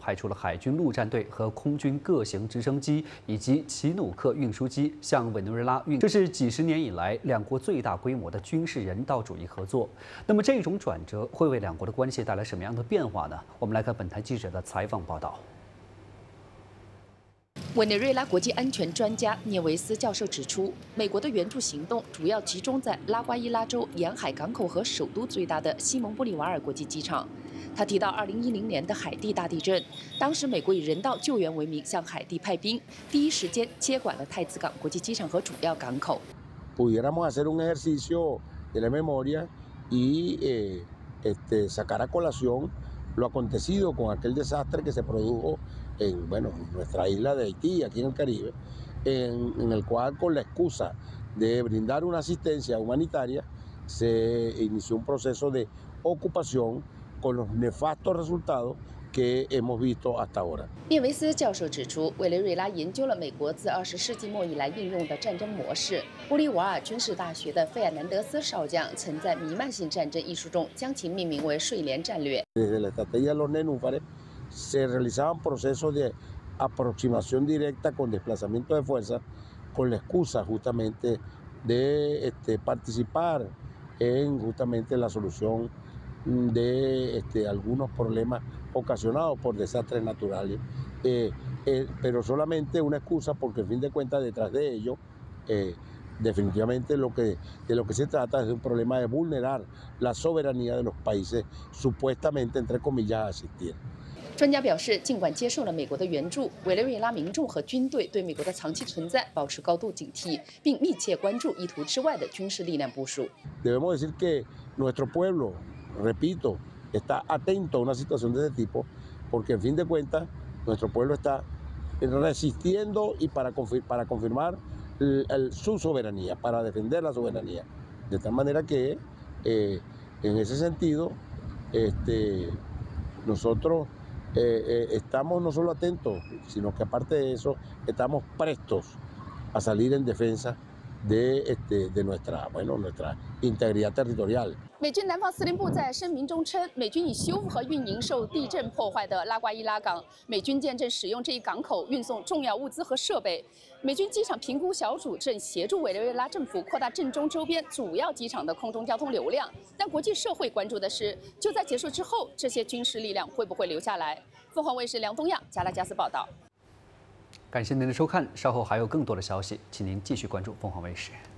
派出了海军陆战队和空军各型直升机以及奇努克运输机向委内瑞拉运。这是几十年以来两国最大规模的军事人道主义合作。那么这种转折会为两国的关系带来什么样的变化呢？我们来看本台记者的采访报道。 委内瑞拉国际安全专家涅维斯教授指出，美国的援助行动主要集中在拉瓜伊拉州沿海港口和首都最大的西蒙布里瓦尔国际机场。他提到，2010年的海地大地震，当时美国以人道救援为名向海地派兵，第一时间接管了太子港国际机场和主要港口。 Pudiéramos hacer un ejercicio de la memoria y sacar a colación lo acontecido con aquel desastre que se produjo en nuestra isla de Haití, aquí en el Caribe, en el cual con la excusa de brindar una asistencia humanitaria se inició un proceso de ocupación con los nefastos resultados que hemos visto hasta ahora. 涅维斯教授指出，委内瑞拉研究了美国自20世纪末以来应用的战争模式。布里瓦尔军事大学的费尔南德斯少将曾在《弥漫性战争》一书中将其命名为“睡莲战略”。 Desde la estrategia de los nenúfares se realizaban procesos de aproximación directa con desplazamiento de fuerza, con la excusa justamente de participar en justamente la solución de algunos problemas ocasionados por desastres naturales, pero solamente una excusa porque, en fin de cuentas, detrás de ello, definitivamente de lo que se trata es de un problema de vulnerar la soberanía de los países supuestamente, entre comillas, a asistir. 专家表示，尽管接受了美国的援助，委内瑞拉民众和军队对美国的长期存在保持高度警惕，并密切关注意图之外的军事力量部署。 Debemos decir que nuestro pueblo, repito, está atento a una situación de este tipo, porque en fin de cuentas nuestro pueblo está resistiendo y para confirmar su soberanía, para defender la soberanía. De tal manera que en ese sentido nosotros estamos no solo atentos, sino que aparte de eso estamos prestos a salir en defensa de nuestra integridad territorial. 美军南方司令部在声明中称，美军已修复和运营受地震破坏的拉瓜伊拉港。美军舰正使用这一港口运送重要物资和设备。美军机场评估小组正协助委内瑞拉政府扩大震中周边主要机场的空中交通流量。但国际社会关注的是，就在结束之后，这些军事力量会不会留下来？凤凰卫视梁东亚、加拉加斯报道。 感谢您的收看，稍后还有更多的消息，请您继续关注凤凰卫视。